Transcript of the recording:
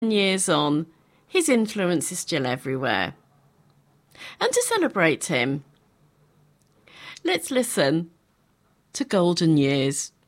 Years on, his influence is still everywhere. And to celebrate him, let's listen to Golden Years.